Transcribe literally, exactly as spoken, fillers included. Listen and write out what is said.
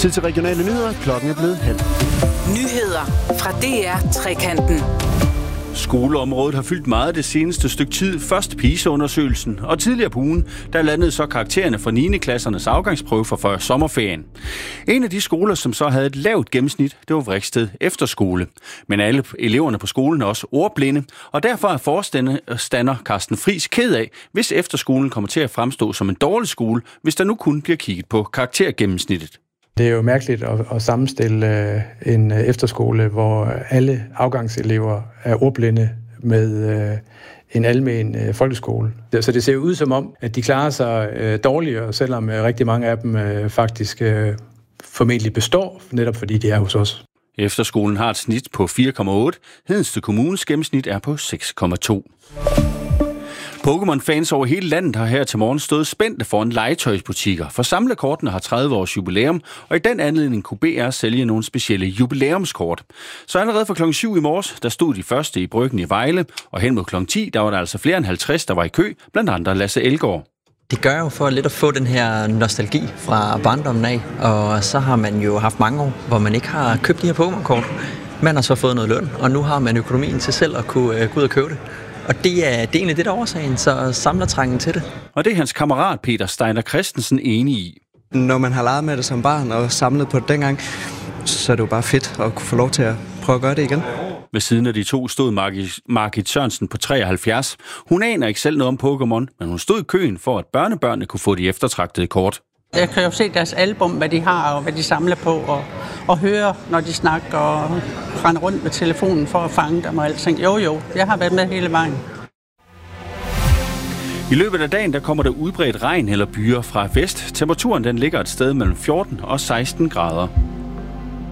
Tid til regionale nyheder. Klokken er blevet halv. Nyheder fra D R Trekanten. Skoleområdet har fyldt meget det seneste stykke tid. Først PISA-undersøgelsen, og tidligere på ugen, der landede så karaktererne fra niende klassernes afgangsprøve for før sommerferien. En af de skoler, som så havde et lavt gennemsnit, det var Vriksted Efterskole. Men alle eleverne på skolen er også ordblinde, og derfor er forstander Carsten Friis ked af, hvis efterskolen kommer til at fremstå som en dårlig skole, hvis der nu kun bliver kigget på karaktergennemsnittet. Det er jo mærkeligt at, at sammenstille øh, en efterskole, hvor alle afgangselever er ordblinde med øh, en almen øh, folkeskole. Så det ser ud som om, at de klarer sig øh, dårligere, selvom øh, rigtig mange af dem øh, faktisk øh, formentlig består, netop fordi de er hos os. Efterskolen har et snit på fire komma otte. Hedensted Kommunes gennemsnit er på seks komma to. Pokémon-fans over hele landet har her til morgen stået spændte foran legetøjsbutikker, for samlekortene har tredive års jubilæum, og i den anledning kunne B R sælge nogle specielle jubilæumskort. Så allerede fra klokken syv i morges, der stod de første i Bryggen i Vejle, og hen mod klokken ti, der var der altså flere end halvtreds, der var i kø, blandt andre Lasse Elgaard. Det gør jo for lidt at få den her nostalgi fra barndommen af, og så har man jo haft mange år, hvor man ikke har købt de her Pokémon-kort. Man har så fået noget løn, og nu har man økonomien til selv at kunne gå ud og købe det. Og det er, det er egentlig det, der er årsagen, så samler trængen til det. Og det er hans kammerat Peter Steiner Christensen enig i. Når man har leget med det som barn og samlet på det dengang, så er det jo bare fedt at kunne få lov til at prøve at gøre det igen. Ved siden af de to stod Margit Sørensen på treoghalvfjerds. Hun aner ikke selv noget om Pokémon, men hun stod i køen for, at børnebørnene kunne få de eftertragtede kort. Jeg kan jo se deres album, hvad de har og hvad de samler på, og, og høre, når de snakker og render rundt med telefonen for at fange dem og alting. Jo, jo, jeg har været med hele vejen. I løbet af dagen der kommer der udbredt regn eller byger fra vest. Temperaturen den ligger et sted mellem fjorten og seksten grader.